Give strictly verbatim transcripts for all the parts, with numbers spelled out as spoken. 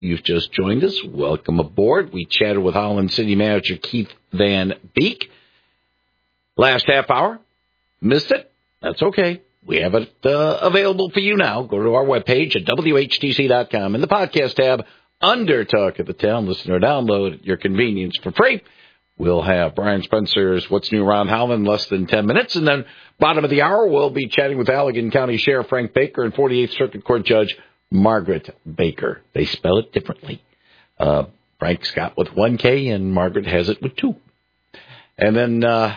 you've just joined us, welcome aboard. We chatted with Holland City Manager Keith Van Beek last half hour. Missed it? That's okay. We have it uh, available for you now. Go to our webpage at W H T C dot com in the podcast tab under Talk of the Town. Listen or download at your convenience for free. We'll have Brian Spencer's What's New Around Howland in less than ten minutes. And then bottom of the hour, we'll be chatting with Allegan County Sheriff Frank Baker and forty-eighth Circuit Court Judge Margaret Baker. They spell it differently. Uh, Frank's got with one K and Margaret has it with two. And then uh,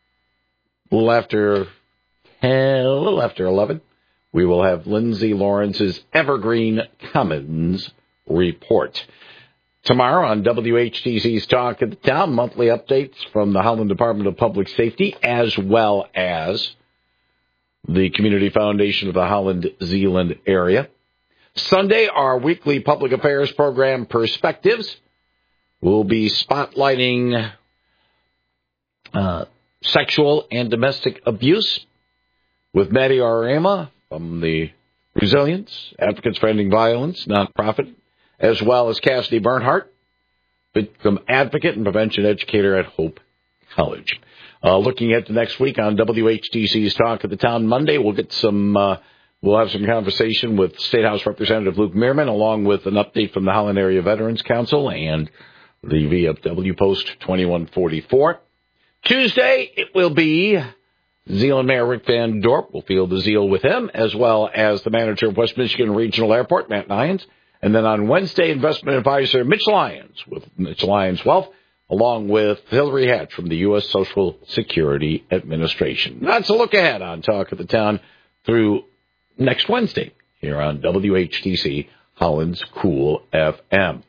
a little after, a little after eleven, we will have Lindsay Lawrence's Evergreen Commons Report. Tomorrow on W H T C's Talk of the Town, monthly updates from the Howland Department of Public Safety, as well as the Community Foundation of the Holland-Zeeland area. Sunday, our weekly public affairs program, Perspectives. We'll be spotlighting uh, sexual and domestic abuse with Maddie Arama from the Resilience, Advocates for Ending Violence, nonprofit, as well as Cassidy Bernhardt, victim advocate and prevention educator at Hope College. Uh, looking at the next week on W H T C's Talk of the Town Monday, we'll get some, uh, we'll have some conversation with State House Representative Luke Meerman, along with an update from the Holland Area Veterans Council and the V F W Post twenty-one forty-four. Tuesday, it will be Zeeland Mayor Rick Van Dorp. We'll feel the zeal with him, as well as the manager of West Michigan Regional Airport, Matt Nyans. And then on Wednesday, investment advisor Mitch Lyons with Mitch Lyons Wealth, along with Hillary Hatch from the U S Social Security Administration. That's a look ahead on Talk of the Town through next Wednesday here on W H T C, Holland's Cool F M.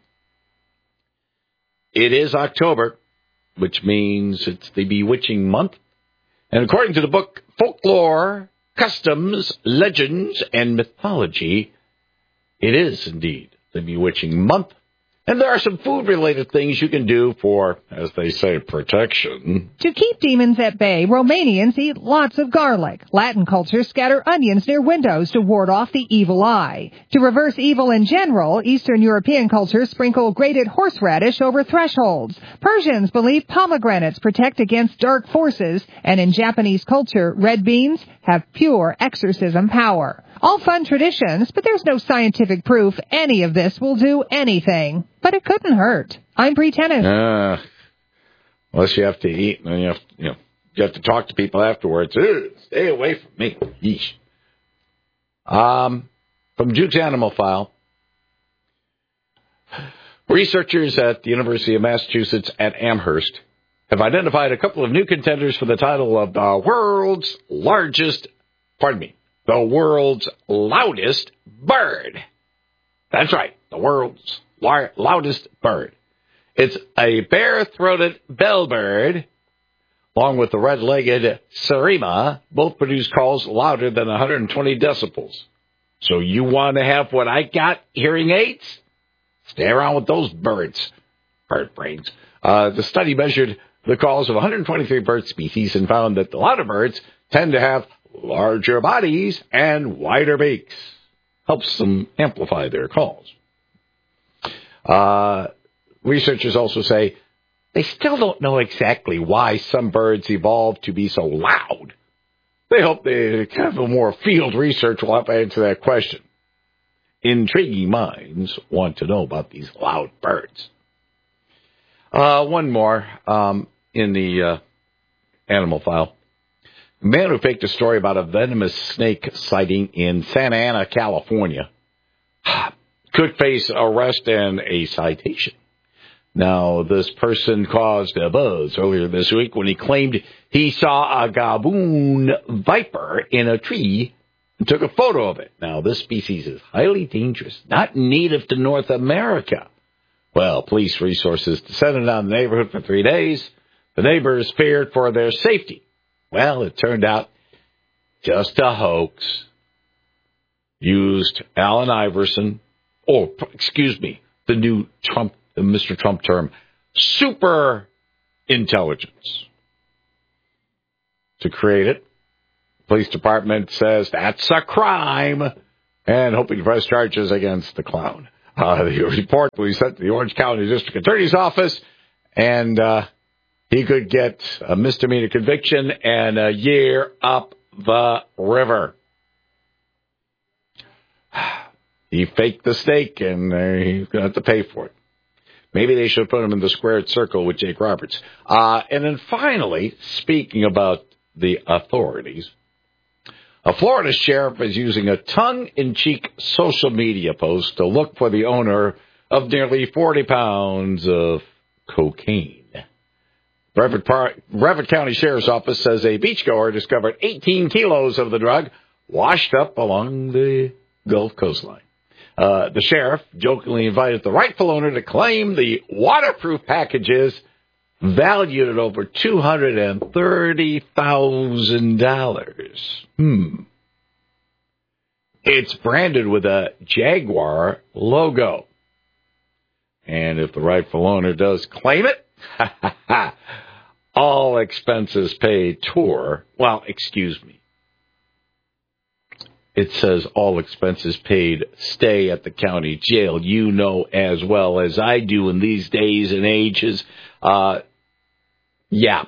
It is October, which means it's the bewitching month. And according to the book Folklore, Customs, Legends, and Mythology, it is indeed the bewitching month. And there are some food-related things you can do for, as they say, protection. To keep demons at bay, Romanians eat lots of garlic. Latin cultures scatter onions near windows to ward off the evil eye. To reverse evil in general, Eastern European cultures sprinkle grated horseradish over thresholds. Persians believe pomegranates protect against dark forces, and in Japanese culture, red beans have pure exorcism power. All fun traditions, but there's no scientific proof any of this will do anything. But it couldn't hurt. I'm Bree Tennis. Uh, unless you have to eat, and you have, you know, you have to talk to people afterwards. Ugh, stay away from me. Yeesh. Um, from Duke's Animal File, researchers at the University of Massachusetts at Amherst have identified a couple of new contenders for the title of the world's largest, pardon me, the world's loudest bird. That's right, the world's lar- loudest bird. It's a bare-throated bellbird, along with the red-legged Sarima. Both produce calls louder than one hundred twenty decibels. So you want to have what I got, hearing aids? Stay around with those birds, bird brains. Uh, the study measured the calls of one hundred twenty-three bird species and found that the louder birds tend to have larger bodies and wider beaks. Helps them amplify their calls. Uh, researchers also say they still don't know exactly why some birds evolved to be so loud. They hope they kind of a more field research will help answer that question. Intriguing minds want to know about these loud birds. Uh, one more um, in the uh, animal file. A man who faked a story about a venomous snake sighting in Santa Ana, California, could face arrest and a citation. Now, this person caused a buzz earlier this week when he claimed he saw a gaboon viper in a tree and took a photo of it. Now, this species is highly dangerous, not native to North America. Well, police resources descended on the neighborhood for three days. The neighbors feared for their safety. Well, it turned out just a hoax. Used Allen Iverson, or excuse me, the new Trump, the Mister Trump term, super intelligence to create it. Police department says that's a crime and hoping to press charges against the clown. Uh, the report was sent to the Orange County District Attorney's Office, and uh, he could get a misdemeanor conviction and a year up the river. He faked the steak, and uh, he's going to have to pay for it. Maybe they should put him in the squared circle with Jake Roberts. Uh, and then finally, speaking about the authorities, a Florida sheriff is using a tongue-in-cheek social media post to look for the owner of nearly forty pounds of cocaine. Brevet, Par- Brevet County Sheriff's Office says a beachgoer discovered eighteen kilos of the drug washed up along the Gulf coastline. Uh, the sheriff jokingly invited the rightful owner to claim the waterproof packages valued at over two hundred thirty thousand dollars. Hmm. It's branded with a Jaguar logo. And if the rightful owner does claim it, all expenses paid tour. Well, excuse me. It says all expenses paid stay at the county jail. You know as well as I do in these days and ages. Uh, yeah.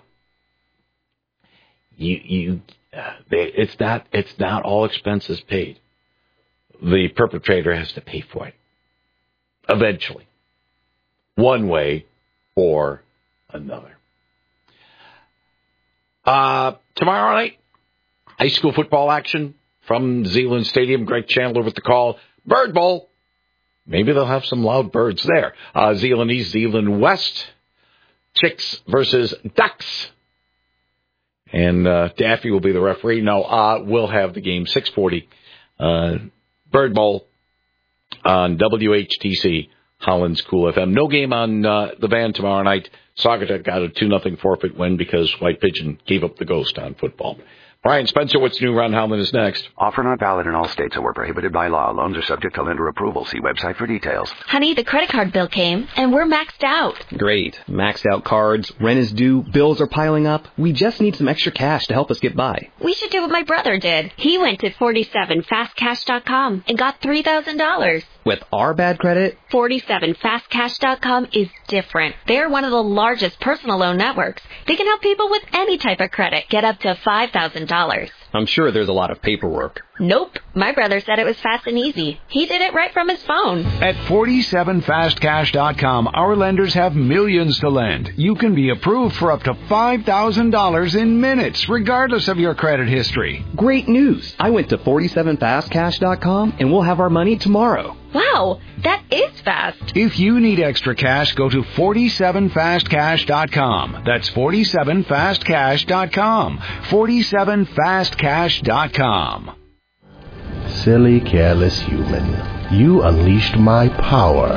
You, you, uh, they, it's not, it's not all expenses paid. The perpetrator has to pay for it. Eventually. One way or another. Uh, tomorrow night, high school football action from Zeeland Stadium. Greg Chandler with the call. Bird Bowl. Maybe they'll have some loud birds there. Uh, Zeeland East, Zeeland West. Chicks versus Ducks. And uh, Daffy will be the referee. No, uh, we'll have the game six forty. Uh, Bird Bowl on W H T C, Holland's Cool F M. No game on uh, the van tomorrow night. Saugatuck got a two nothing forfeit win because White Pigeon gave up the ghost on football. Brian Spencer, what's new around Holland is next. Offer not valid in all states or prohibited by law. Loans are subject to lender approval. See website for details. Honey, the credit card bill came, and we're maxed out. Great. Maxed out cards, rent is due, bills are piling up. We just need some extra cash to help us get by. We should do what my brother did. He went to forty-seven fast cash dot com and got three thousand dollars. With our bad credit? forty-seven fast cash dot com is different. They're one of the largest personal loan networks. They can help people with any type of credit get up to five thousand dollars. I'm sure there's a lot of paperwork. Nope. My brother said it was fast and easy. He did it right from his phone. At forty-seven fast cash dot com, our lenders have millions to lend. You can be approved for up to five thousand dollars in minutes, regardless of your credit history. Great news. I went to forty-seven fast cash dot com, and we'll have our money tomorrow. Wow, that is fast. If you need extra cash, go to forty-seven fast cash dot com. That's forty-seven fast cash dot com. forty-seven fast cash dot com. Silly, careless human. You unleashed my power.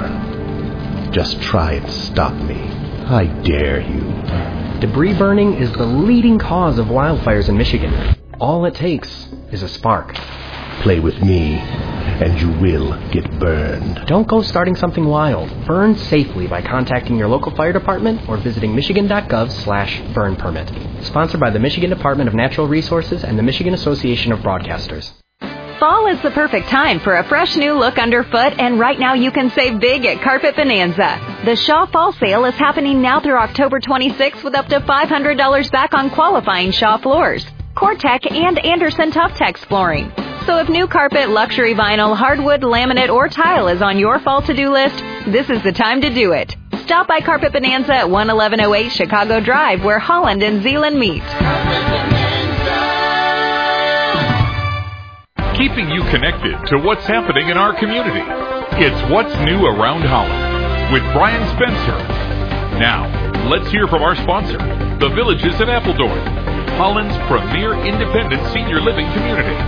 Just try and stop me. I dare you. Debris burning is the leading cause of wildfires in Michigan. All it takes is a spark. Play with me, and you will get burned. Don't go starting something wild. Burn safely by contacting your local fire department or visiting michigan.gov slash burn permit. Sponsored by the Michigan Department of Natural Resources and the Michigan Association of Broadcasters. Fall is the perfect time for a fresh new look underfoot, and right now you can save big at Carpet Bonanza. The Shaw Fall Sale is happening now through October twenty-sixth with up to five hundred dollars back on qualifying Shaw floors, Cortec, and Anderson Tough Tex flooring. So if new carpet, luxury vinyl, hardwood, laminate, or tile is on your fall to-do list, this is the time to do it. Stop by Carpet Bonanza at one eleven oh eight Chicago Drive, where Holland and Zeeland meet. Keeping you connected to what's happening in our community. It's What's New Around Holland with Brian Spencer. Now, let's hear from our sponsor, the Villages at Appledorn, Holland's premier independent senior living community.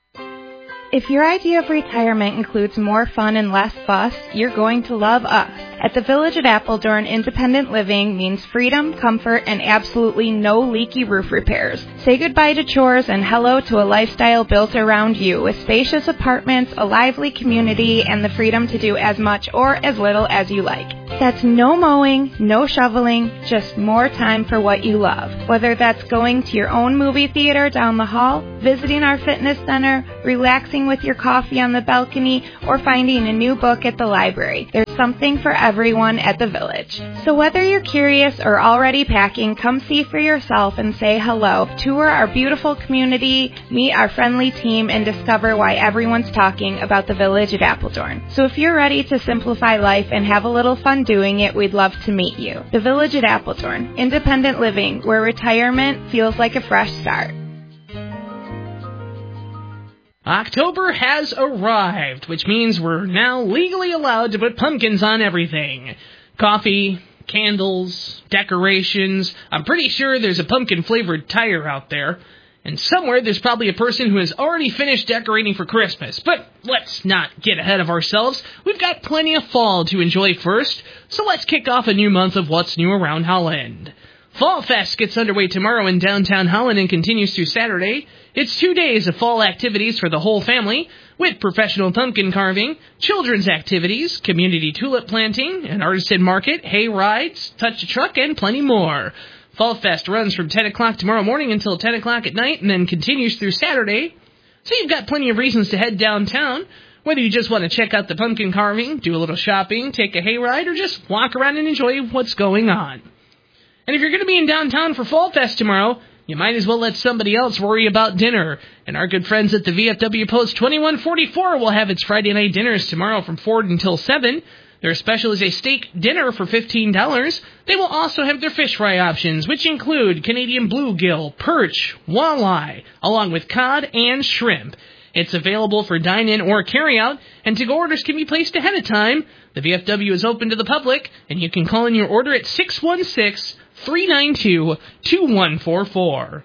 If your idea of retirement includes more fun and less fuss, you're going to love us. At the Village at Appledorn, independent living means freedom, comfort, and absolutely no leaky roof repairs. Say goodbye to chores and hello to a lifestyle built around you with spacious apartments, a lively community, and the freedom to do as much or as little as you like. That's no mowing, no shoveling, just more time for what you love. Whether that's going to your own movie theater down the hall, visiting our fitness center, relaxing with your coffee on the balcony, or finding a new book at the library. There's something for everyone at the Village. So whether you're curious or already packing, come see for yourself and say hello. Tour our beautiful community, meet our friendly team, and discover why everyone's talking about the Village at Appledorn. So if you're ready to simplify life and have a little fun doing it, we'd love to meet you. The Village at Appledorn, independent living, where retirement feels like a fresh start. October has arrived, which means we're now legally allowed to put pumpkins on everything. Coffee, candles, decorations. I'm pretty sure there's a pumpkin-flavored tire out there. And somewhere there's probably a person who has already finished decorating for Christmas. But let's not get ahead of ourselves. We've got plenty of fall to enjoy first, so let's kick off a new month of What's New Around Holland. Fall Fest gets underway tomorrow in downtown Holland and continues through Saturday. It's two days of fall activities for the whole family, with professional pumpkin carving, children's activities, community tulip planting, an artisan market, hay rides, touch a truck, and plenty more. Fall Fest runs from ten o'clock tomorrow morning until ten o'clock at night and then continues through Saturday. So you've got plenty of reasons to head downtown, whether you just want to check out the pumpkin carving, do a little shopping, take a hayride, or just walk around and enjoy what's going on. And if you're going to be in downtown for Fall Fest tomorrow, you might as well let somebody else worry about dinner. And our good friends at the V F W Post twenty-one forty-four will have its Friday night dinners tomorrow from four until seven. Their special is a steak dinner for fifteen dollars. They will also have their fish fry options, which include Canadian bluegill, perch, walleye, along with cod and shrimp. It's available for dine-in or carry-out, and to-go orders can be placed ahead of time. The V F W is open to the public, and you can call in your order at six one six, three nine two, two one four four.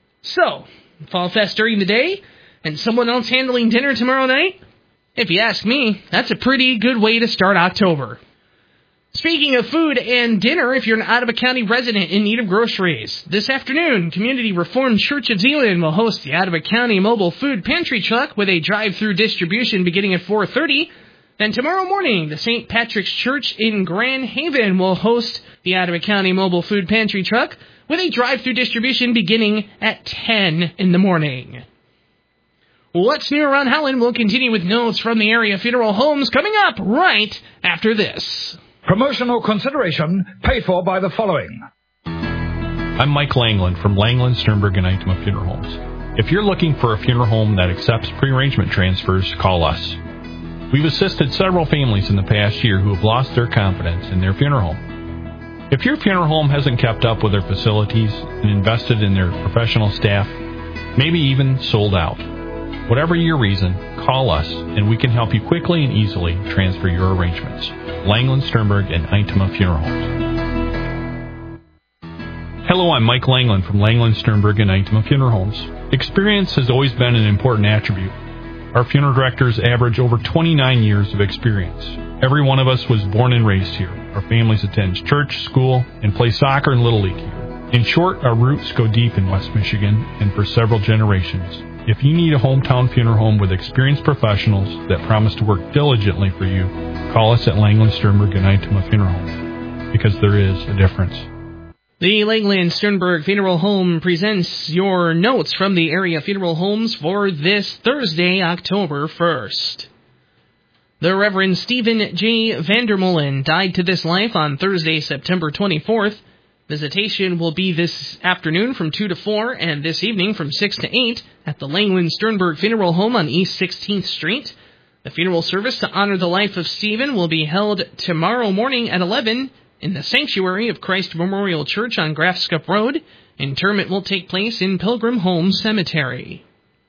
So, Fall Fest during the day, and someone else handling dinner tomorrow night? If you ask me, that's a pretty good way to start October. Speaking of food and dinner, if you're an Ottawa County resident in need of groceries, this afternoon, Community Reformed Church of Zeeland will host the Ottawa County Mobile Food Pantry Truck with a drive-through distribution beginning at four thirty. Then tomorrow morning, the Saint Patrick's Church in Grand Haven will host the Ottawa County Mobile Food Pantry Truck with a drive-through distribution beginning at ten in the morning. What's New Around Holland will continue with notes from the area funeral homes coming up right after this. Promotional consideration paid for by the following. I'm Mike Langland from Langland, Sternberg, and Eichmann Funeral Homes. If you're looking for a funeral home that accepts pre-arrangement transfers, call us. We've assisted several families in the past year who have lost their confidence in their funeral home. If your funeral home hasn't kept up with their facilities and invested in their professional staff, maybe even sold out, whatever your reason, call us and we can help you quickly and easily transfer your arrangements. Langland, Sternberg, and Eintema Funeral Homes. Hello, I'm Mike Langland from Langland, Sternberg, and Eintema Funeral Homes. Experience has always been an important attribute. Our funeral directors average over twenty-nine years of experience. Every one of us was born and raised here. Our families attend church, school, and play soccer and Little League here. In short, our roots go deep in West Michigan and for several generations. If you need a hometown funeral home with experienced professionals that promise to work diligently for you, call us at Langland, Sternberg, and Eintema Funeral Homes, because there is a difference. The Langland Sternberg Funeral Home presents your notes from the area funeral homes for this Thursday, October first. The Reverend Stephen J. Vandermolen died to this life on Thursday, September twenty-fourth. Visitation will be this afternoon from two to four and this evening from six to eight at the Langland Sternberg Funeral Home on East sixteenth Street. The funeral service to honor the life of Stephen will be held tomorrow morning at eleven in the sanctuary of Christ Memorial Church on Grafskup Road. Interment will take place in Pilgrim Home Cemetery.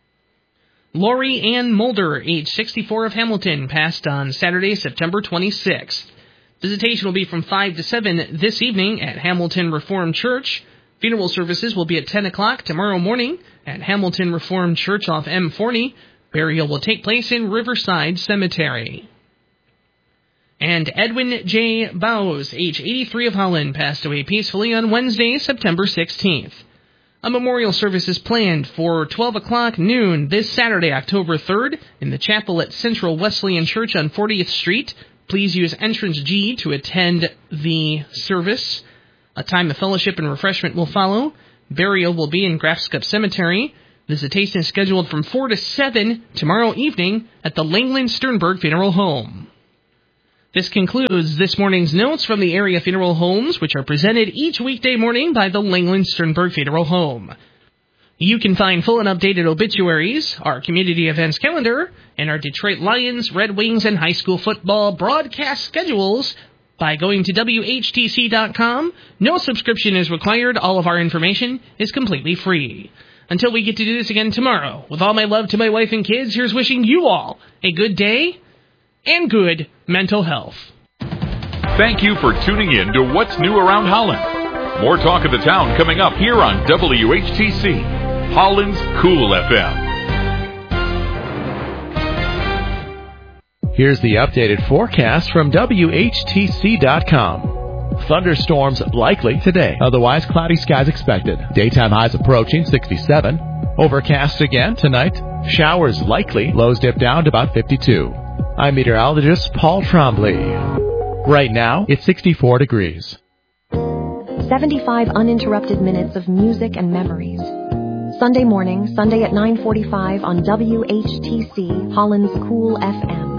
Lori Ann Mulder, age sixty-four, of Hamilton, passed on Saturday, September twenty-sixth. Visitation will be from five to seven this evening at Hamilton Reformed Church. Funeral services will be at ten o'clock tomorrow morning at Hamilton Reformed Church off M forty. Burial will take place in Riverside Cemetery. And Edwin J. Bowes, age eighty-three, of Holland, passed away peacefully on Wednesday, September sixteenth. A memorial service is planned for twelve o'clock noon this Saturday, October third, in the chapel at Central Wesleyan Church on fortieth Street. Please use entrance G to attend the service. A time of fellowship and refreshment will follow. Burial will be in Grafskup Cemetery. Visitation is scheduled from four to seven tomorrow evening at the Langland Sternberg Funeral Home. This concludes this morning's notes from the area funeral homes, which are presented each weekday morning by the Langland Sternberg Funeral Home. You can find full and updated obituaries, our community events calendar, and our Detroit Lions, Red Wings, and high school football broadcast schedules by going to W H T C dot com. No subscription is required. All of our information is completely free. Until we get to do this again tomorrow, with all my love to my wife and kids, here's wishing you all a good day and good mental health. Thank you for tuning in to What's New Around Holland. More talk of the town coming up here on W H T C, Holland's Cool F M. Here's the updated forecast from W H T C dot com. Thunderstorms likely today. Otherwise, cloudy skies expected. Daytime highs approaching sixty-seven. Overcast again tonight. Showers likely. Lows dip down to about fifty-two. I'm meteorologist Paul Trombley. Right now, it's sixty-four degrees. seventy-five uninterrupted minutes of music and memories. Sunday morning, Sunday at nine forty-five on W H T C, Holland's Cool F M.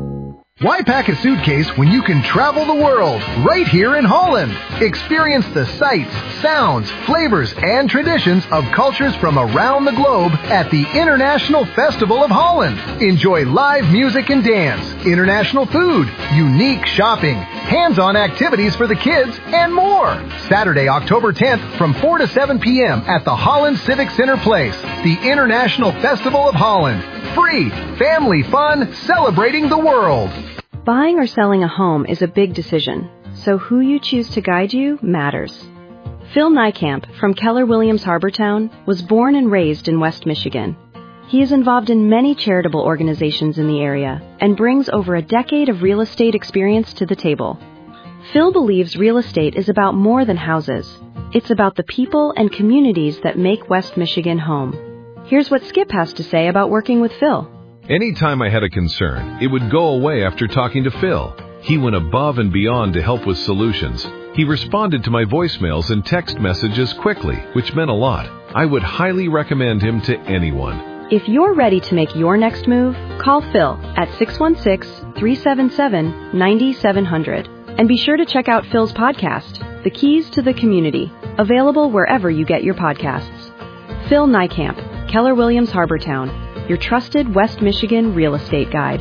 Why pack a suitcase when you can travel the world right here in Holland? Experience the sights, sounds, flavors, and traditions of cultures from around the globe at the International Festival of Holland. Enjoy live music and dance, international food, unique shopping, hands-on activities for the kids, and more. Saturday, October tenth from four to seven p.m. at the Holland Civic Center Place, the International Festival of Holland. Free, family fun, celebrating the world. Buying or selling a home is a big decision, so who you choose to guide you matters. Phil Niekamp from Keller Williams Harbortown was born and raised in West Michigan. He is involved in many charitable organizations in the area and brings over a decade of real estate experience to the table. Phil believes real estate is about more than houses. It's about the people and communities that make West Michigan home. Here's what Skip has to say about working with Phil. Anytime I had a concern, it would go away after talking to Phil. He went above and beyond to help with solutions. He responded to my voicemails and text messages quickly, which meant a lot. I would highly recommend him to anyone. If you're ready to make your next move, call Phil at six one six, three seven seven, nine seven zero zero. And be sure to check out Phil's podcast, The Keys to the Community, available wherever you get your podcasts. Phil Niekamp, Keller Williams Harbortown, your trusted West Michigan real estate guide.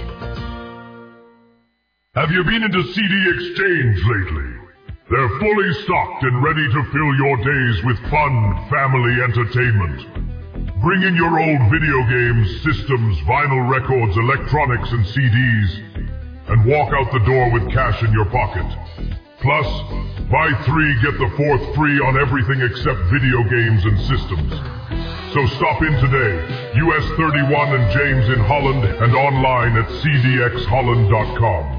Have you been into C D Exchange lately? They're fully stocked and ready to fill your days with fun, family entertainment. Bring in your old video games, systems, vinyl records, electronics, and C Ds, and walk out the door with cash in your pocket. Plus, buy three, get the fourth free on everything except video games and systems. So stop in today, U S thirty-one and James in Holland, and online at c d x holland dot com.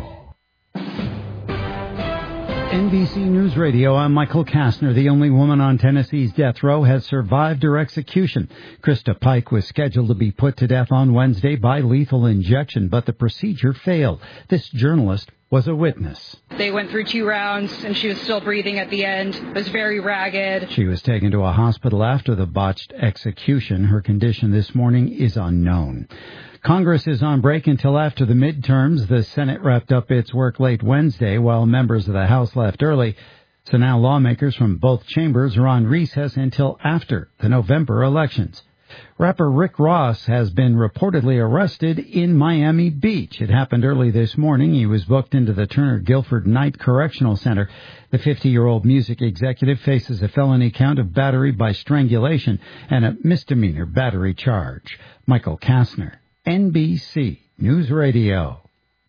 N B C News Radio, I'm Michael Kastner. The only woman on Tennessee's death row has survived her execution. Krista Pike was scheduled to be put to death on Wednesday by lethal injection, but the procedure failed. This journalist was a witness. They went through two rounds, and she was still breathing at the end. It was very ragged. She was taken to a hospital after the botched execution. Her condition this morning is unknown. Congress is on break until after the midterms. The Senate wrapped up its work late Wednesday, while members of the House left early. So now lawmakers from both chambers are on recess until after the November elections. Rapper Rick Ross has been reportedly arrested in Miami Beach. It happened early this morning. He was booked into the Turner Guilford Knight Correctional Center. The fifty-year-old music executive faces a felony count of battery by strangulation and a misdemeanor battery charge. Michael Kastner, N B C News Radio.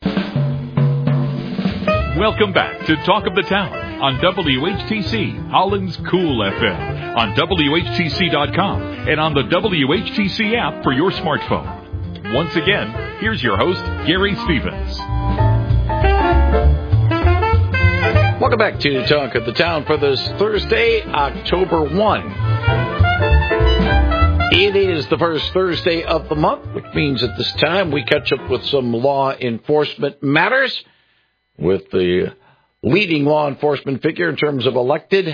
Welcome back to Talk of the Town on W H T C, Holland's Cool F M, on W H T C dot com, and on the W H T C app for your smartphone. Once again, here's your host, Gary Stevens. Welcome back to Talk of the Town for this Thursday, October first. It is the first Thursday of the month, which means at this time we catch up with some law enforcement matters with the leading law enforcement figure in terms of elected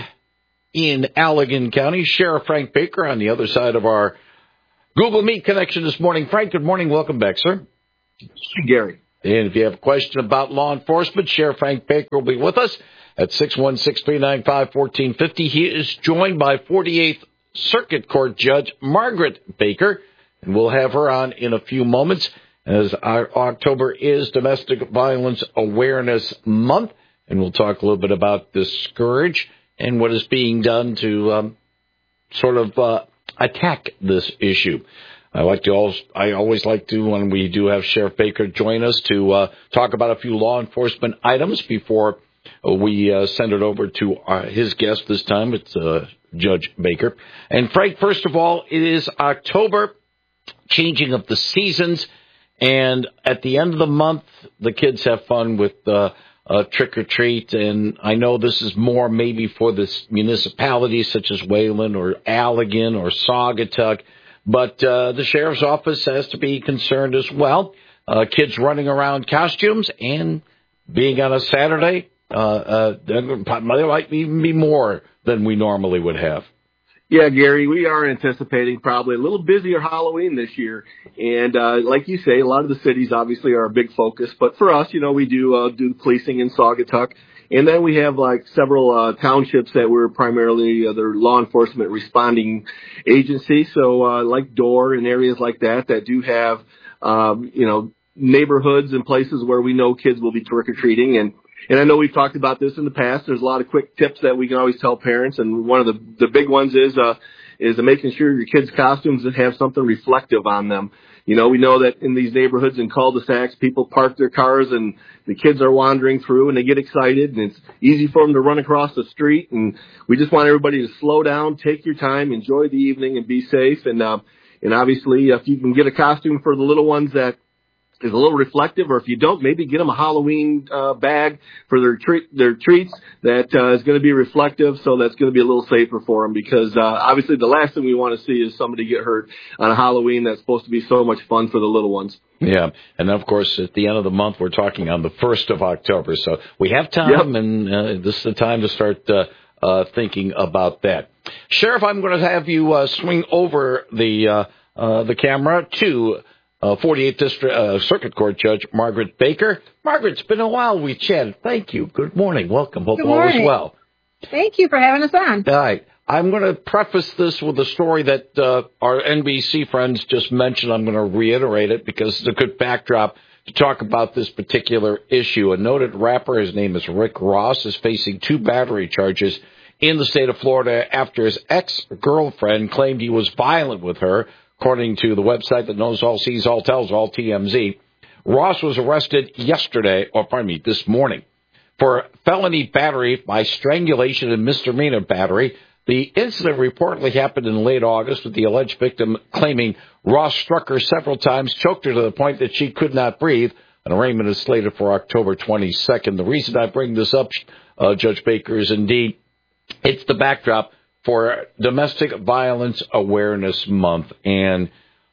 in Allegan County, Sheriff Frank Baker, on the other side of our Google Meet connection this morning. Frank, good morning. Welcome back, sir. Hey, Gary. And if you have a question about law enforcement, Sheriff Frank Baker will be with us at six one six, three nine five, one four five zero. He is joined by forty-eighth Circuit Court Judge Margaret Baker, and we'll have her on in a few moments, as our October is Domestic Violence Awareness Month, and we'll talk a little bit about this scourge and what is being done to um, sort of uh, attack this issue. I like to always, I always like to, when we do have Sheriff Baker join us, to uh, talk about a few law enforcement items before we uh, send it over to uh, his guest this time. It's uh, Judge Baker. And Frank, first of all, it is October, changing of the seasons, and at the end of the month, the kids have fun with uh, uh, trick or treat. And I know this is more maybe for the municipalities such as Wayland or Allegan or Saugatuck. But uh, the sheriff's office has to be concerned as well. Uh, kids running around costumes, and being on a Saturday, uh, uh, there might even be more than we normally would have. Yeah, Gary, we are anticipating probably a little busier Halloween this year. And uh, like you say, a lot of the cities obviously are a big focus. But for us, you know, we do uh, do policing in Saugatuck. And then we have like several uh, townships that we're primarily uh, their law enforcement responding agency. So uh, like Dorr and areas like that that do have, um, you know, neighborhoods and places where we know kids will be trick-or-treating. And, and I know we've talked about this in the past. There's a lot of quick tips that we can always tell parents. And one of the, the big ones is, uh, is making sure your kids' costumes have something reflective on them. You know, we know that in these neighborhoods and cul-de-sacs, people park their cars and the kids are wandering through and they get excited and it's easy for them to run across the street. And we just want everybody to slow down, take your time, enjoy the evening, and be safe. And, uh, and obviously, if you can get a costume for the little ones that is a little reflective, or if you don't, maybe get them a Halloween uh, bag for their treat, their treats that uh, is going to be reflective, so that's going to be a little safer for them, because uh, obviously the last thing we want to see is somebody get hurt on a Halloween that's supposed to be so much fun for the little ones. Yeah, and of course, at the end of the month, we're talking on the first of October, so we have time, yep. and uh, this is the time to start uh, uh, thinking about that. Sheriff, I'm going to have you uh, swing over the uh, uh, the camera to Uh, forty-eighth District uh, Circuit Court Judge Margaret Baker. Margaret, it's been a while we chatted. Thank you. Good morning. Welcome. Hope Good all morning. is well. Thank you for having us on. All right. I'm going to preface this with a story that uh, our N B C friends just mentioned. I'm going to reiterate it because it's a good backdrop to talk about this particular issue. A noted rapper, his name is Rick Ross, is facing two battery charges in the state of Florida after his ex-girlfriend claimed he was violent with her. According to the website that knows all, sees all, tells all, T M Z, Ross was arrested yesterday, or pardon me, this morning, for felony battery by strangulation and misdemeanor battery. The incident reportedly happened in late August, with the alleged victim claiming Ross struck her several times, choked her to the point that she could not breathe. An arraignment is slated for October twenty-second. The reason I bring this up, uh, Judge Baker, is indeed it's the backdrop for Domestic Violence Awareness Month. And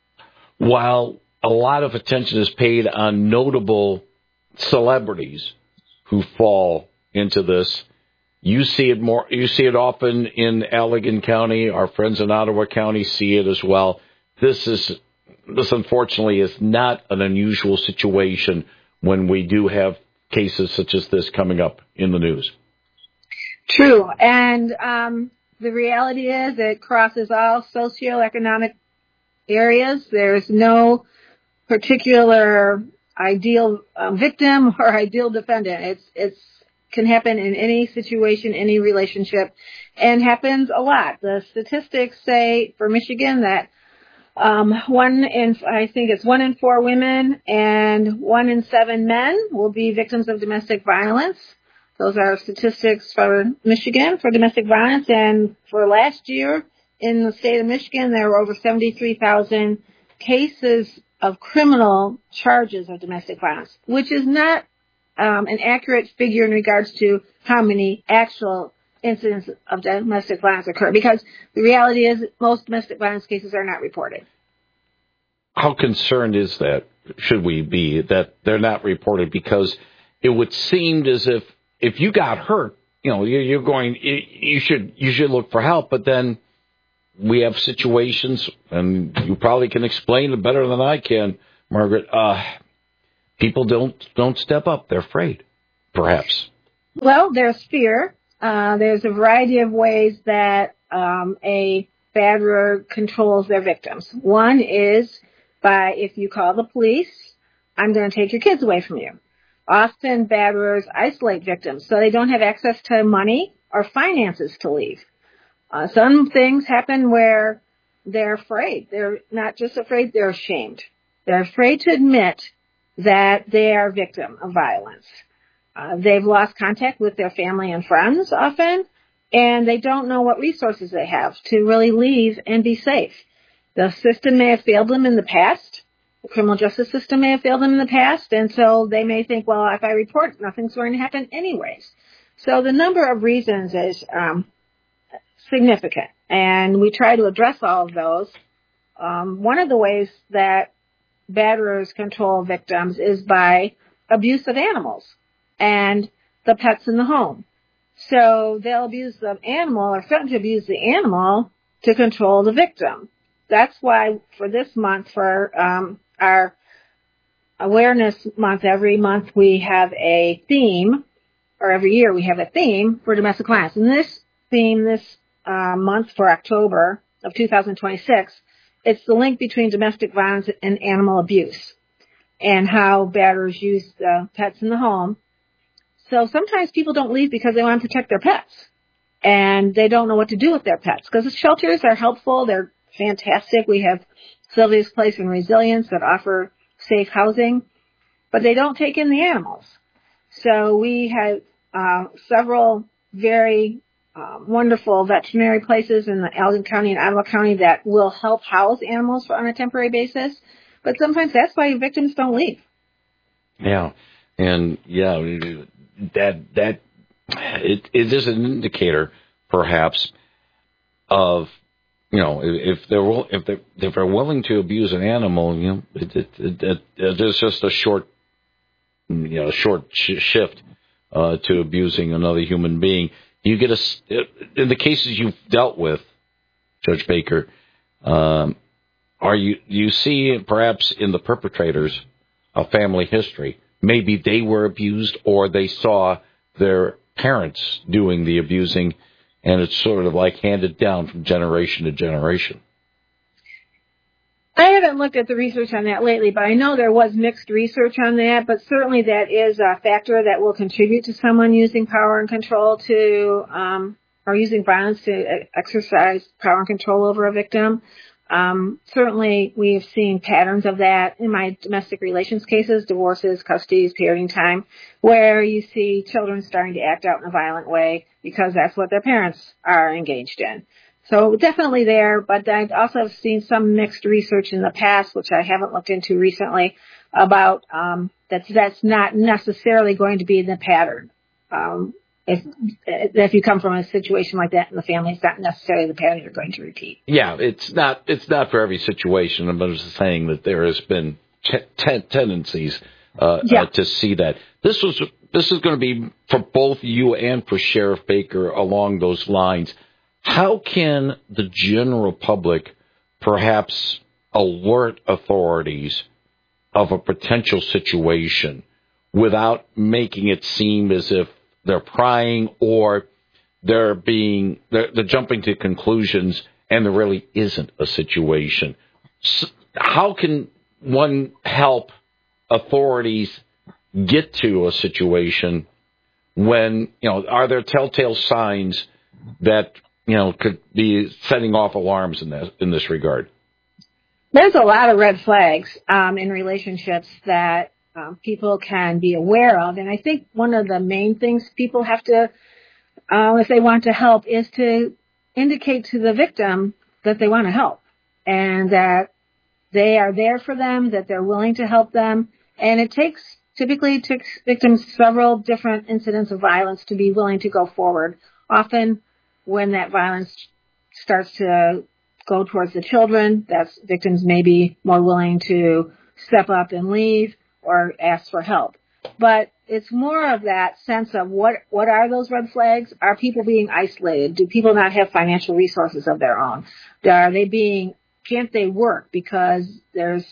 while a lot of attention is paid on notable celebrities who fall into this, you see it more, you see it often in Allegan County. Our friends in Ottawa County see it as well. This is, this unfortunately is not an unusual situation when we do have cases such as this coming up in the news. True. And, um, the reality is it crosses all socioeconomic areas. There's no particular ideal uh, victim or ideal defendant. It's it's can happen in any situation, any relationship, and happens a lot. The statistics say for Michigan that um, one in I think it's one in four women and one in seven men will be victims of domestic violence. Those are statistics for Michigan for domestic violence. And for last year in the state of Michigan, there were over seventy-three thousand cases of criminal charges of domestic violence, which is not um, an accurate figure in regards to how many actual incidents of domestic violence occur, because the reality is most domestic violence cases are not reported. How concerned is that, should we be, that they're not reported? Because it would seem as if if you got hurt, you know, you're going, you should you should look for help, but then we have situations, and you probably can explain it better than I can, Margaret. Uh, people don't don't step up; they're afraid, perhaps. Well, there's fear. Uh, there's a variety of ways that um, a batterer controls their victims. One is by, if you call the police, I'm going to take your kids away from you. Often batterers isolate victims so they don't have access to money or finances to leave. Uh, some things happen where they're afraid. They're not just afraid, they're ashamed. They're afraid to admit that they are a victim of violence. Uh, they've lost contact with their family and friends often, and they don't know what resources they have to really leave and be safe. The system may have failed them in the past. The criminal justice system may have failed them in the past, and so they may think, well, if I report, nothing's going to happen anyways. So the number of reasons is um, significant, and we try to address all of those. Um, one of the ways that batterers control victims is by abuse of animals and the pets in the home. So they'll abuse the animal or threaten to abuse the animal to control the victim. That's why for this month, for um, our awareness month, every month we have a theme, or every year we have a theme for domestic violence. And this theme this uh, month for October of two thousand twenty-six, it's the link between domestic violence and animal abuse and how batterers use the pets in the home. So sometimes people don't leave because they want to protect their pets, and they don't know what to do with their pets, because the shelters are helpful. They're fantastic. We have Sylvia's Place and Resilience that offer safe housing, but they don't take in the animals. So we have uh, several very uh, wonderful veterinary places in the Allegan County and Ottawa County that will help house animals on a temporary basis, but sometimes that's why victims don't leave. Yeah, and yeah, that that it, it is an indicator, perhaps, of, you know, if they're if they if they're willing to abuse an animal, you know, it, it, it, it, it's just a short, you know, short sh- shift uh, to abusing another human being. You get a in the cases you've dealt with, Judge Baker. Um, are you you see perhaps in the perpetrators a family history? Maybe they were abused, or they saw their parents doing the abusing, and it's sort of like handed down from generation to generation. I haven't looked at the research on that lately, but I know there was mixed research on that, but certainly that is a factor that will contribute to someone using power and control to, um, or using violence to exercise power and control over a victim. Um, certainly we have seen patterns of that in my domestic relations cases, divorces, custodies, parenting time, where you see children starting to act out in a violent way because that's what their parents are engaged in. So definitely there, but I also have seen some mixed research in the past, which I haven't looked into recently, about um, that that's not necessarily going to be the pattern. Um, if if you come from a situation like that in the family, it's not necessarily the pattern you're going to repeat. Yeah, it's not it's not for every situation. I'm just saying that there has been t- t- tendencies uh, yeah. uh, to see that. This was this is going to be for both you and for Sheriff Baker along those lines. How can the general public perhaps alert authorities of a potential situation without making it seem as if they're prying or they're being they're, they're jumping to conclusions and there really isn't a situation? So how can one help authorities get to a situation when, you know, are there telltale signs that, you know, could be setting off alarms in this, in this regard? There's a lot of red flags um, in relationships that um, people can be aware of. And I think one of the main things people have to, uh, if they want to help, is to indicate to the victim that they want to help and that they are there for them, that they're willing to help them. And it takes typically takes victims several different incidents of violence to be willing to go forward. Often when that violence starts to go towards the children, that's victims may be more willing to step up and leave or ask for help. But it's more of that sense of what, what are those red flags? Are people being isolated? Do people not have financial resources of their own? Are they being, can't they work because there's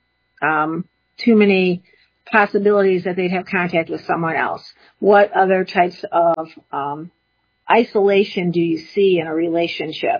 um, too many possibilities that they'd have contact with someone else? What other types of um, isolation do you see in a relationship?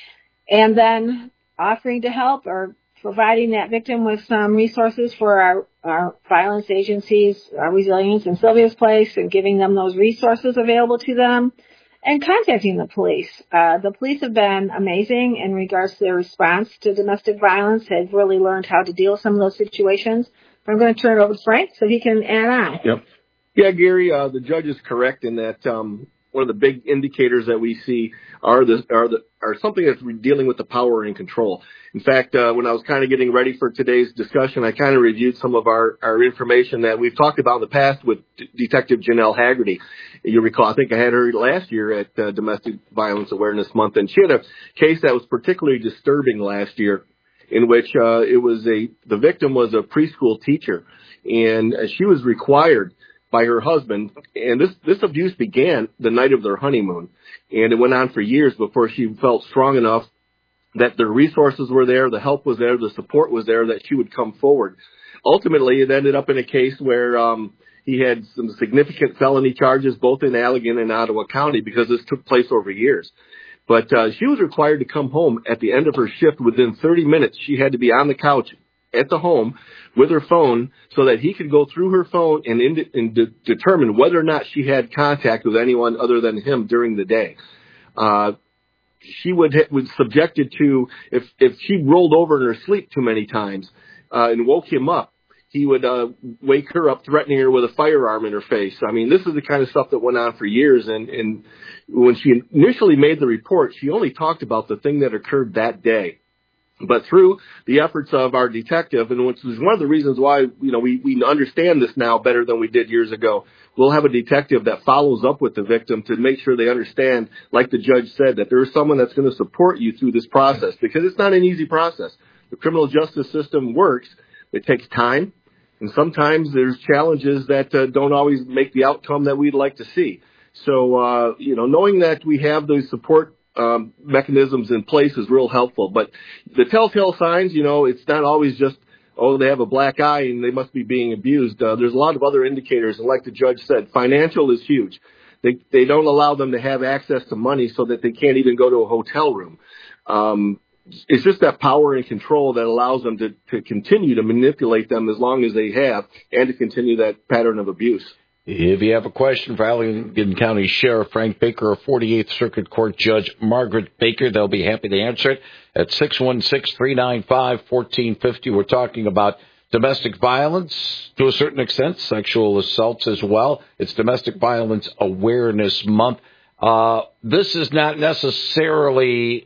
And then offering to help or providing that victim with some resources for our, our violence agencies, our Resilience and Sylvia's Place, and giving them those resources available to them, and contacting the police. Uh, the police have been amazing in regards to their response to domestic violence. They've really learned how to deal with some of those situations. But I'm going to turn it over to Frank so he can add on. Yep. Yeah, Gary, uh, the judge is correct in that um, one of the big indicators that we see are the are the are something that's dealing with the power and control. In fact, uh, when I was kind of getting ready for today's discussion, I kind of reviewed some of our, our information that we've talked about in the past with D- Detective Janelle Haggerty. You recall, I think I had her last year at uh, Domestic Violence Awareness Month, and she had a case that was particularly disturbing last year, in which uh, it was a the victim was a preschool teacher, and uh, she was required by her husband, and this, this abuse began the night of their honeymoon, and it went on for years before she felt strong enough that the resources were there, the help was there, the support was there, that she would come forward. Ultimately, it ended up in a case where um, he had some significant felony charges, both in Allegan and Ottawa County, because this took place over years. But uh, she was required to come home at the end of her shift. Within thirty minutes, she had to be on the couch at the home with her phone so that he could go through her phone and, in, and de- determine whether or not she had contact with anyone other than him during the day. Uh, she would ha- was subjected to, if, if she rolled over in her sleep too many times uh, and woke him up, he would uh, wake her up threatening her with a firearm in her face. I mean, this is the kind of stuff that went on for years. And, and when she initially made the report, she only talked about the thing that occurred that day. But through the efforts of our detective, and which is one of the reasons why, you know, we, we understand this now better than we did years ago, we'll have a detective that follows up with the victim to make sure they understand, like the judge said, that there is someone that's going to support you through this process, because it's not an easy process. The criminal justice system works. It takes time, and sometimes there's challenges that uh, don't always make the outcome that we'd like to see. So, uh, you know, knowing that we have those support Um, mechanisms in place is real helpful. But the telltale signs, you know, it's not always just, oh, they have a black eye and they must be being abused. Uh, there's a lot of other indicators. And like the judge said, financial is huge. They they don't allow them to have access to money so that they can't even go to a hotel room. Um, it's just that power and control that allows them to, to continue to manipulate them as long as they have, and to continue that pattern of abuse. If you have a question for Allegan County Sheriff Frank Baker or forty-eighth Circuit Court Judge Margaret Baker, they'll be happy to answer it at six one six, three nine five, one four five zero. We're talking about domestic violence to a certain extent, sexual assaults as well. It's Domestic Violence Awareness Month. Uh, this is not necessarily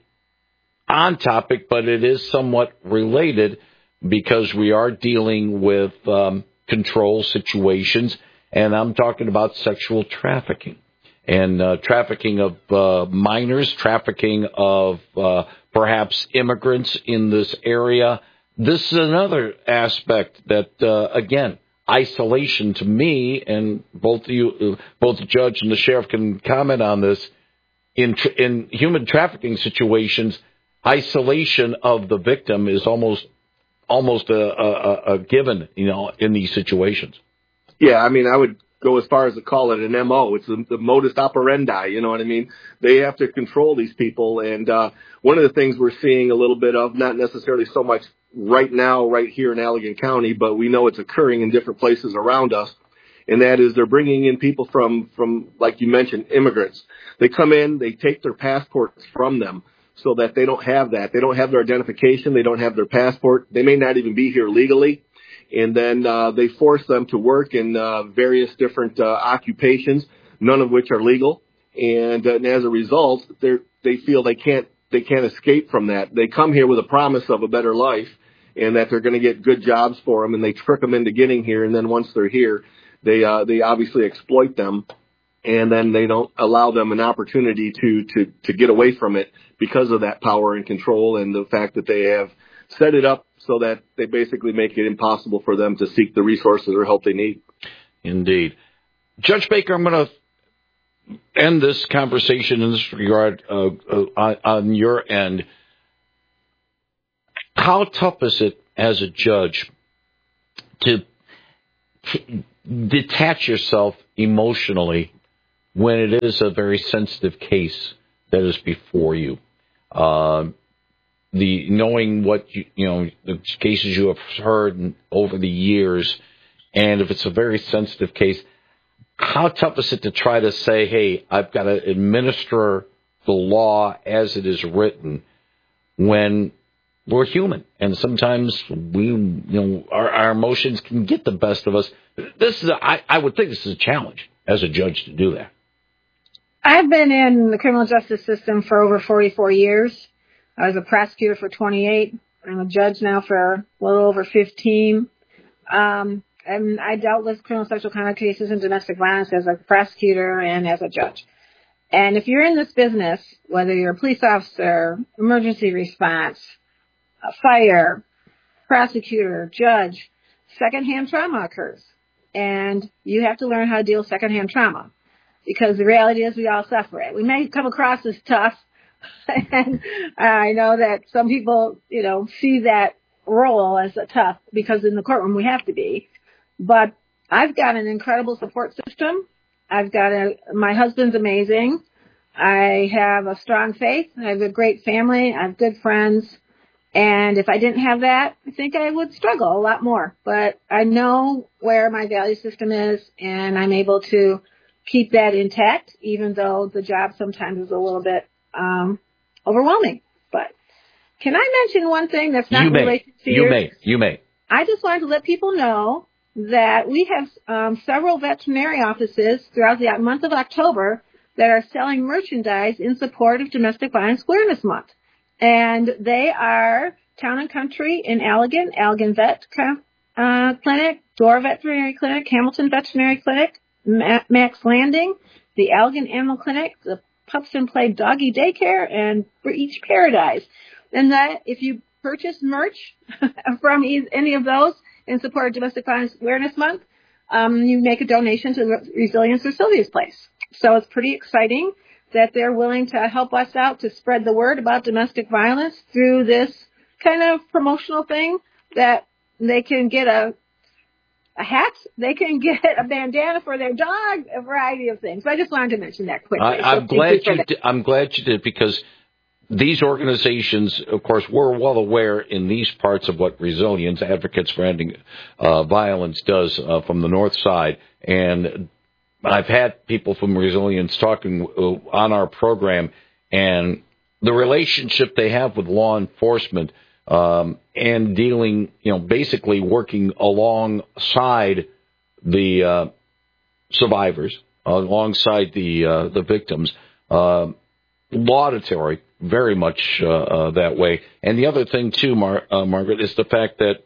on topic, but it is somewhat related because we are dealing with um, control situations. And I'm talking about sexual trafficking and uh, trafficking of uh, minors, trafficking of uh, perhaps immigrants in this area. This is another aspect that, uh, again, isolation to me, and both you, both the judge and the sheriff can comment on this. In tra- in human trafficking situations, isolation of the victim is almost almost a, a, a given, you know, in these situations. Yeah, I mean, I would go as far as to call it an M O. It's the, the modus operandi, you know what I mean? They have to control these people, and uh, one of the things we're seeing a little bit of, not necessarily so much right now, right here in Allegan County, but we know it's occurring in different places around us, and that is they're bringing in people from, from like you mentioned, immigrants. They come in, they take their passports from them so that they don't have that. They don't have their identification. They don't have their passport. They may not even be here legally. And then uh, they force them to work in uh, various different uh, occupations, none of which are legal. And, uh, and as a result, they they feel they can't they can't escape from that. They come here with a promise of a better life, and that they're going to get good jobs for them, and they trick them into getting here. And then once they're here, they uh, they obviously exploit them, and then they don't allow them an opportunity to to to get away from it because of that power and control and the fact that they have set it up so that they basically make it impossible for them to seek the resources or help they need. Indeed. Judge Baker, I'm going to end this conversation in this regard uh, uh, on, on your end. How tough is it as a judge to t- detach yourself emotionally when it is a very sensitive case that is before you? Uh, the knowing what you, you know, the cases you have heard over the years, and if it's a very sensitive case, how tough is it to try to say, hey, I've got to administer the law as it is written when we're human, and sometimes we, you know, our, our emotions can get the best of us. This is, a, I, I would think this is a challenge as a judge to do that. I've been in the criminal justice system for over forty-four years. I was a prosecutor for twenty-eight. I'm a judge now for a little over fifteen. Um, and I dealt with criminal sexual conduct cases and domestic violence as a prosecutor and as a judge. And if you're in this business, whether you're a police officer, emergency response, a fire, prosecutor, judge, secondhand trauma occurs. And you have to learn how to deal with secondhand trauma, because the reality is we all suffer it. We may come across as tough, and I know that some people, you know, see that role as a tough because in the courtroom we have to be. But I've got an incredible support system. I've got a, my husband's amazing. I have a strong faith. I have a great family. I have good friends. And if I didn't have that, I think I would struggle a lot more. But I know where my value system is, and I'm able to keep that intact, even though the job sometimes is a little bit um, overwhelming. But can I mention one thing that's not you may. related to you yours? may. You may. I just wanted to let people know that we have um, several veterinary offices throughout the month of October that are selling merchandise in support of Domestic Violence Awareness Month. And they are Town and Country in Allegan, Allegan Vet uh, Clinic, Door Veterinary Clinic, Hamilton Veterinary Clinic, Ma- Max Landing, the Allegan Animal Clinic, the Pups and Play Doggy Daycare, and Beach Paradise. And that if you purchase merch from any of those in support of Domestic Violence Awareness Month, um, you make a donation to Resilience or Sylvia's Place. So it's pretty exciting that they're willing to help us out to spread the word about domestic violence through this kind of promotional thing, that they can get a a hat, they can get a bandana for their dog, a variety of things. So I just wanted to mention that quickly. I, I'm so glad you you did, I'm glad you did, because these organizations, of course, we're well aware in these parts of what Resilience, Advocates for Ending uh, Violence, does uh, from the north side. And I've had people from Resilience talking uh, on our program, and the relationship they have with law enforcement um, and dealing, you know, basically working alongside the uh, survivors, alongside the uh, the victims, uh, laudatory, very much uh, uh, that way. And the other thing, too, Mar- uh, Margaret, is the fact that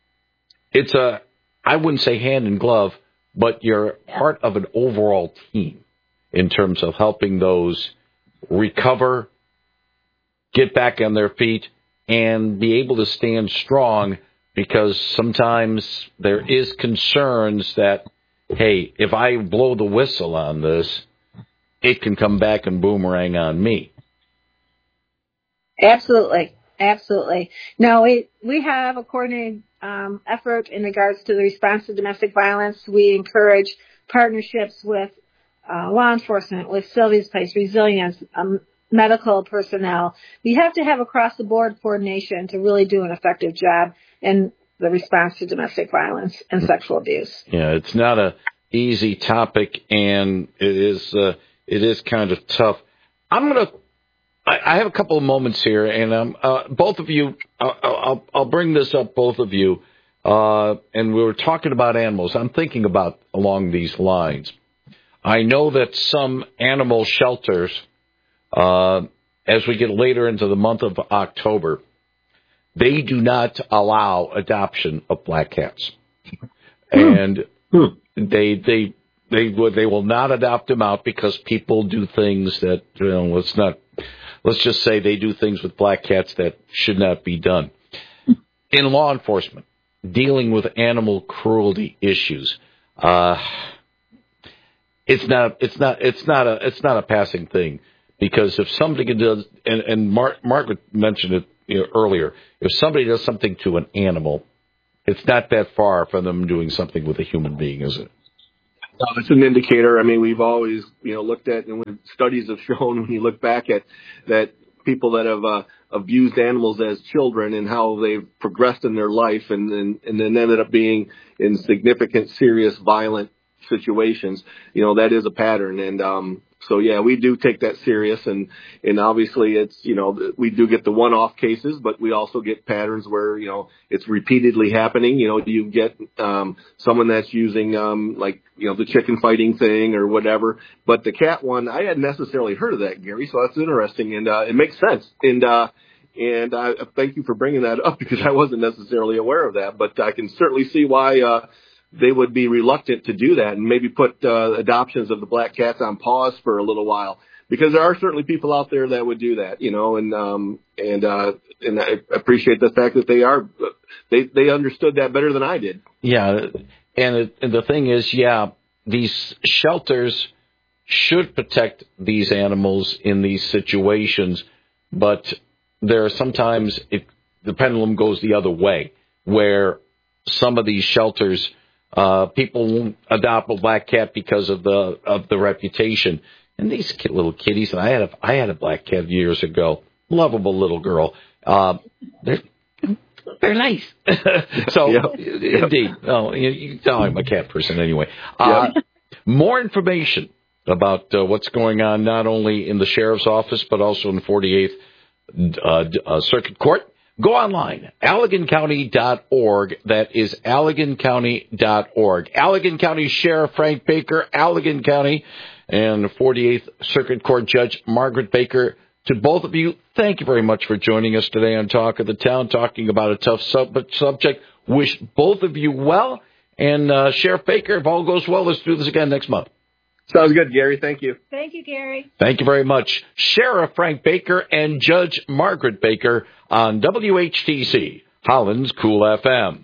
it's a, I wouldn't say hand in glove, but you're part of an overall team in terms of helping those recover, get back on their feet, and be able to stand strong, because sometimes there is concerns that, hey, if I blow the whistle on this, it can come back and boomerang on me. Absolutely. Absolutely. No, we, we have a coordinated um, effort in regards to the response to domestic violence. We encourage partnerships with uh, law enforcement, with Sylvia's Place, Resilience, um, medical personnel. We have to have across-the-board coordination to really do an effective job in the response to domestic violence and sexual abuse. Yeah, it's not a easy topic, and it is uh, it is kind of tough. I'm gonna. I have a couple of moments here, and um, uh, both of you, I'll, I'll, I'll bring this up, both of you, uh, and we were talking about animals. I'm thinking about along these lines. I know that some animal shelters, uh, as we get later into the month of October, they do not allow adoption of black cats. And they they they will they will not adopt them out because people do things that, you know, let's not let's just say they do things with black cats that should not be done. In law enforcement, dealing with animal cruelty issues, uh, it's not it's not it's not a it's not a passing thing, because if somebody does, and, and Mar- Margaret mentioned it, you know, earlier, if somebody does something to an animal, it's not that far from them doing something with a human being, is it? No, it's an indicator. I mean, we've always, you know, looked at, and when studies have shown, when you look back at that, people that have uh, abused animals as children and how they've progressed in their life, and then and then ended up being in significant, serious, violent situations. You know, that is a pattern, and um, so yeah, we do take that serious, and and obviously it's, you know, we do get the one-off cases, but we also get patterns where, you know, it's repeatedly happening. You know, you get um, someone that's using um, like, you know, the chicken fighting thing or whatever. But the cat one, I hadn't necessarily heard of that, Gary, so that's interesting, and uh, it makes sense. And uh, and I uh, thank you for bringing that up, because I wasn't necessarily aware of that, but I can certainly see why uh, they would be reluctant to do that, and maybe put uh, adoptions of the black cats on pause for a little while, because there are certainly people out there that would do that, you know, and um, and uh, and I appreciate the fact that they are they they understood that better than I did. Yeah. And, it, and the thing is, yeah, these shelters should protect these animals in these situations, but there are sometimes it, the pendulum goes the other way, where some of these shelters, uh, people won't adopt a black cat because of the of the reputation. And these kid, little kitties, and I had a I had a black cat years ago, lovable little girl. Uh, they're They're nice. so, yep. Indeed. Oh, you, you can tell I'm a cat person anyway. Uh, yep. More information about uh, what's going on not only in the sheriff's office, but also in the forty-eighth uh, uh, Circuit Court. Go online, Allegan County dot org. That is Allegan County dot org. Allegan County Sheriff Frank Baker, Allegan County, and forty-eighth Circuit Court Judge Margaret Baker. To both of you, thank you very much for joining us today on Talk of the Town, talking about a tough sub- subject. Wish both of you well. And uh, Sheriff Baker, if all goes well, let's do this again next month. Sounds good, Gary. Thank you. Thank you, Gary. Thank you very much. Sheriff Frank Baker and Judge Margaret Baker on W H T C, Holland's Cool F M.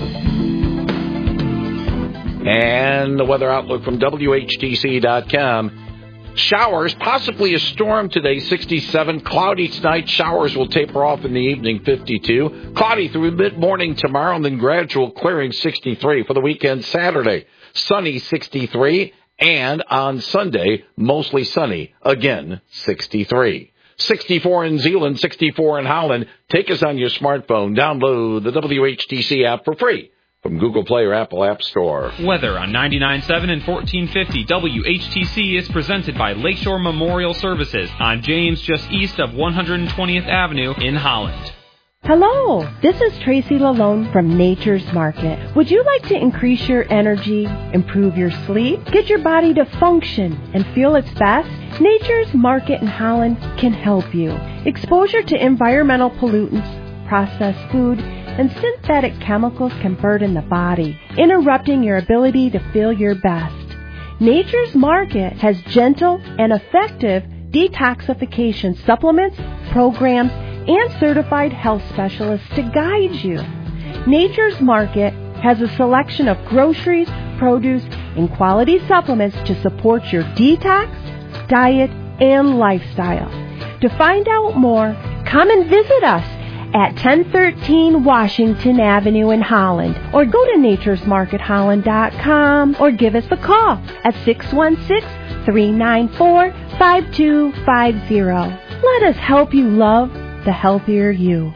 And the weather outlook from W H T C dot com. Showers, possibly a storm today, sixty-seven. Cloudy tonight. Showers will taper off in the evening, fifty-two. Cloudy through mid-morning tomorrow, and then gradual clearing, sixty-three. For the weekend, Saturday, sunny, sixty-three. And on Sunday, mostly sunny, again, sixty-three. sixty-four in Zeeland, sixty-four in Holland. Take us on your smartphone. Download the W H T C app for free from Google Play or Apple App Store. Weather on ninety-nine point seven and fourteen fifty W H T C is presented by Lakeshore Memorial Services on James, just east of one hundred twentieth Avenue in Holland. Hello, this is Tracy Lalone from Nature's Market. Would you like to increase your energy, improve your sleep, get your body to function and feel its best? Nature's Market in Holland can help you. Exposure to environmental pollutants, processed food, and synthetic chemicals can burden the body, interrupting your ability to feel your best. Nature's Market has gentle and effective detoxification supplements, programs, and certified health specialists to guide you. Nature's Market has a selection of groceries, produce, and quality supplements to support your detox, diet, and lifestyle. To find out more, come and visit us at ten thirteen Washington Avenue in Holland, or go to natures market holland dot com, or give us a call at six one six, three nine four, five two five zero. Let us help you love the healthier you.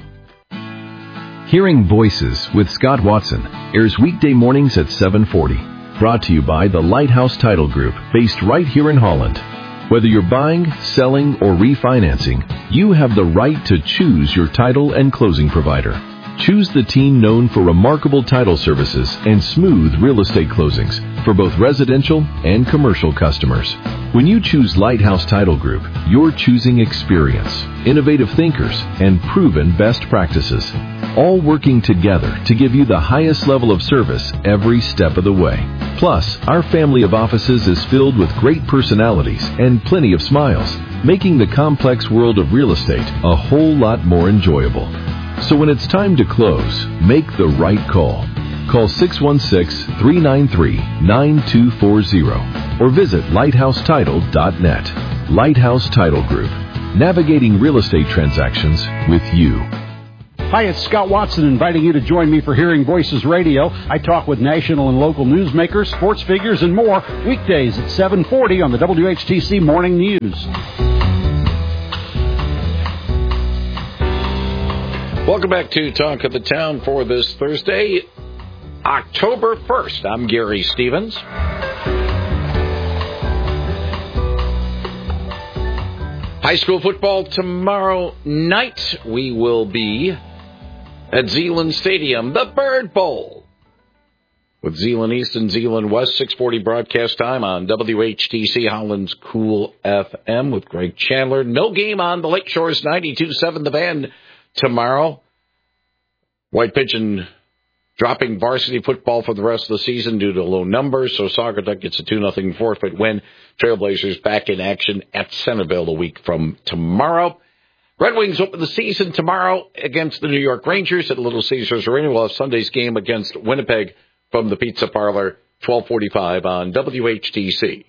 Hearing Voices with Scott Watson airs weekday mornings at seven forty. Brought to you by the Lighthouse Title Group, based right here in Holland. Whether you're buying, selling, or refinancing, you have the right to choose your title and closing provider. Choose the team known for remarkable title services and smooth real estate closings for both residential and commercial customers. When you choose Lighthouse Title Group, you're choosing experience, innovative thinkers, and proven best practices. all working together to give you the highest level of service every step of the way. Plus, our family of offices is filled with great personalities and plenty of smiles, making the complex world of real estate a whole lot more enjoyable. So when it's time to close, make the right call. Call six one six, three nine three, nine two four zero or visit lighthouse title dot net. Lighthouse Title Group, navigating real estate transactions with you. Hi, it's Scott Watson inviting you to join me for Hearing Voices Radio. I talk with national and local newsmakers, sports figures, and more weekdays at seven forty on the W H T C Morning News. Welcome back to Talk of the Town for this Thursday, October first. I'm Gary Stevens. High school football tomorrow night. We will be at Zeeland Stadium, the Bird Bowl, with Zeeland East and Zeeland West. six forty broadcast time on W H T C Holland's Cool F M with Greg Chandler. No game on the Lakeshore's ninety-two point seven The Van tomorrow. White Pigeon dropping varsity football for the rest of the season due to low numbers, so Saugatuck gets a two nothing forfeit win. Trailblazers back in action at Centerville a week from tomorrow. Red Wings open the season tomorrow against the New York Rangers at Little Caesars Arena. We'll have Sunday's game against Winnipeg from the Pizza Parlor, twelve forty-five on W H T C.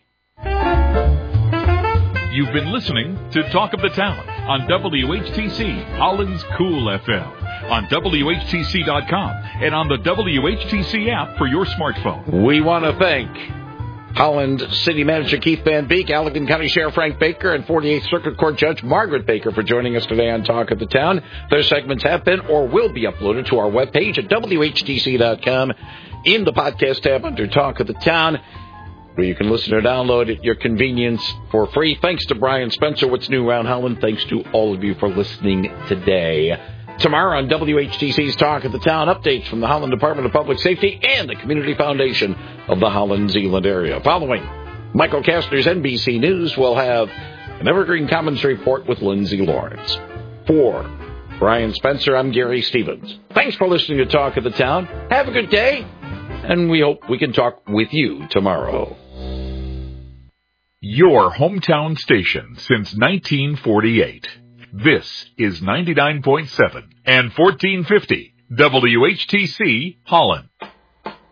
You've been listening to Talk of the Town on W H T C, Holland's Cool F M, on W H T C dot com, and on the W H T C app for your smartphone. We want to thank Holland City Manager Keith Van Beek, Allegan County Sheriff Frank Baker, and forty-eighth Circuit Court Judge Margaret Baker for joining us today on Talk of the Town. Their segments have been or will be uploaded to our webpage at W H T C dot com in the podcast tab under Talk of the Town, where you can listen or download at your convenience for free. Thanks to Brian Spencer, What's New Around Holland. Thanks to all of you for listening today. Tomorrow on W H T C's Talk of the Town, updates from the Holland Department of Public Safety and the Community Foundation of the Holland-Zeeland area. Following Michael Kastner's N B C News, we'll have an Evergreen Commons report with Lindsay Lawrence. For Brian Spencer, I'm Gary Stevens. Thanks for listening to Talk of the Town. Have a good day, and we hope we can talk with you tomorrow. Your hometown station since nineteen forty-eight. This is ninety-nine point seven and fourteen fifty W H T C Holland.